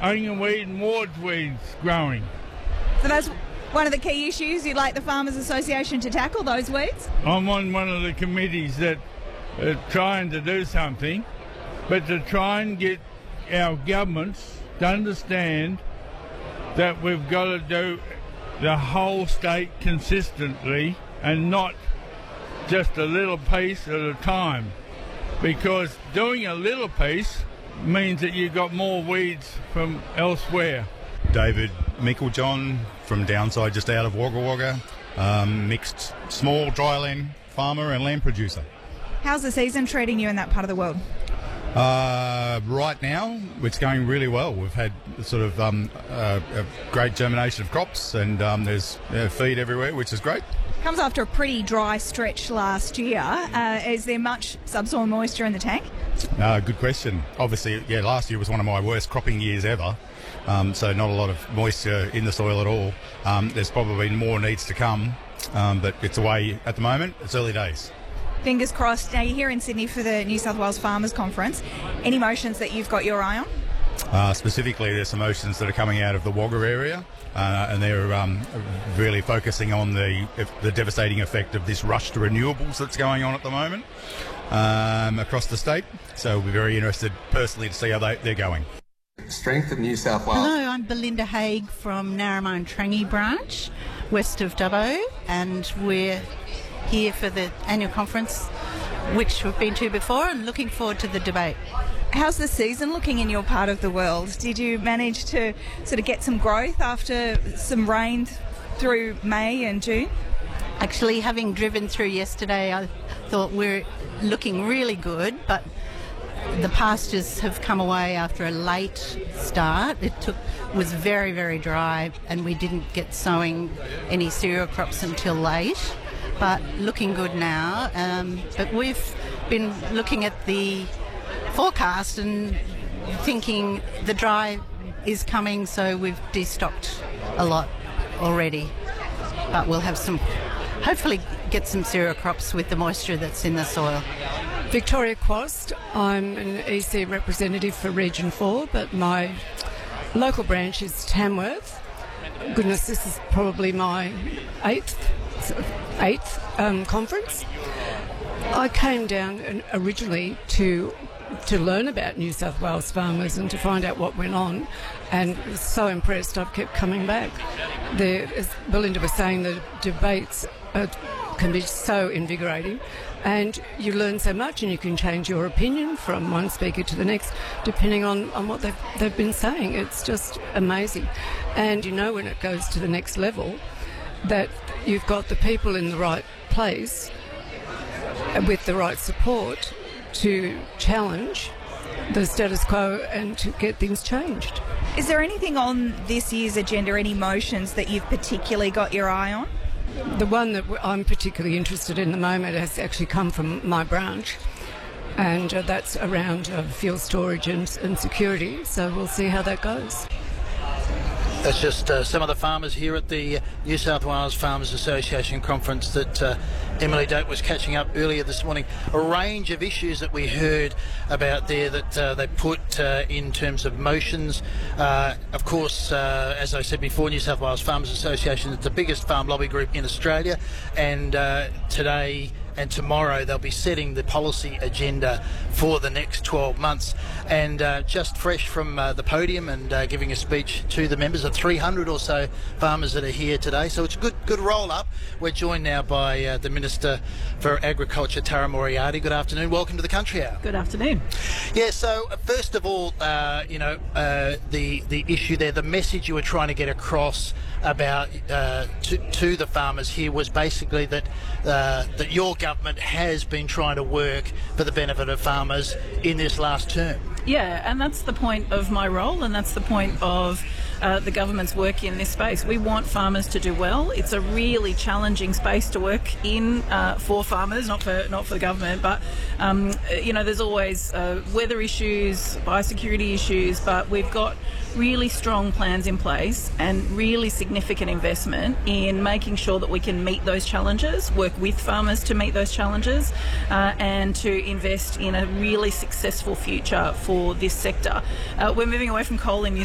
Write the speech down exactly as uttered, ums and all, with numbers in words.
onionweed and wart weeds growing. So that's one of the key issues you'd like the Farmers Association to tackle, those weeds? I'm on one of the committees that are trying to do something, but to try and get our governments to understand that we've got to do the whole state consistently and not just a little piece at a time, because doing a little piece means that you've got more weeds from elsewhere. David Meiklejohn from Downside, just out of Wagga Wagga, um, mixed small dryland farmer and land producer. How's the season treating you in that part of the world? Uh, right now, it's going really well. We've had sort of um, uh, a great germination of crops, and um, there's uh, feed everywhere, which is great. Comes after a pretty dry stretch last year. Uh, is there much subsoil moisture in the tank? Uh, good question. Obviously, yeah, last year was one of my worst cropping years ever, um, so not a lot of moisture in the soil at all. Um, there's probably more needs to come, um, but it's away at the moment. It's early days. Fingers crossed. Now, you're here in Sydney for the New South Wales Farmers Conference. Any motions that you've got your eye on? Uh, specifically, there's some motions that are coming out of the Wagga area, uh, and they're um, really focusing on the the devastating effect of this rush to renewables that's going on at the moment um, across the state. So we're very interested personally to see how they, they're going. Strength of New South Wales. Hello, I'm Belinda Haig from Narromine and Trangie branch, west of Dubbo, and we're here for the annual conference, which we've been to before, and looking forward to the debate. How's the season looking in your part of the world? Did you manage to sort of get some growth after some rain through May and June? Actually, having driven through yesterday, I thought we're looking really good, but the pastures have come away after a late start. It took was very, very dry, and we didn't get sowing any cereal crops until late. But looking good now. Um, but we've been looking at the forecast and thinking the dry is coming, so we've destocked a lot already. But we'll have some, hopefully get some cereal crops with the moisture that's in the soil. Victoria Quast. I'm an E C representative for Region four, but my local branch is Tamworth. Goodness, this is probably my eighth eighth um, conference. I came down originally to to learn about New South Wales farmers and to find out what went on, and was so impressed I've kept coming back. There, as Belinda was saying, the debates are, can be so invigorating, and you learn so much, and you can change your opinion from one speaker to the next depending on, on what they've, they've been saying. It's just amazing. And you know when it goes to the next level that you've got the people in the right place with the right support to challenge the status quo and to get things changed. Is there anything on this year's agenda, any motions that you've particularly got your eye on? The one that I'm particularly interested in at the moment has actually come from my branch, and uh, that's around uh, fuel storage and, and security, so we'll see how that goes. That's just uh, some of the farmers here at the New South Wales Farmers Association conference that uh, Emily Doak was catching up earlier this morning. A range of issues that we heard about there that uh, they put uh, in terms of motions. Uh, of course, uh, as I said before, New South Wales Farmers Association is the biggest farm lobby group in Australia, and uh, today and tomorrow they'll be setting the policy agenda for the next twelve months. And uh, just fresh from uh, the podium and uh, giving a speech to the members of three hundred or so farmers that are here today. So it's a good, good roll up. We're joined now by uh, the Minister for Agriculture, Tara Moriarty. Good afternoon. Welcome to the Country Hour. Good afternoon. Yeah, so uh, first of all, uh, you know, uh, the, the issue there, the message you were trying to get across about uh, to, to the farmers here was basically that uh, that your government has been trying to work for the benefit of farmers in this last term. Yeah, and that's the point of my role, and that's the point of uh, the government's work in this space. We want farmers to do well. It's a really challenging space to work in uh, for farmers, not for not for the government, but um, you know, there's always uh, weather issues, biosecurity issues, but we've got really strong plans in place and really significant investment in making sure that we can meet those challenges, work with farmers to meet those challenges, uh, and to invest in a really successful future for this sector. Uh, we're moving away from coal in New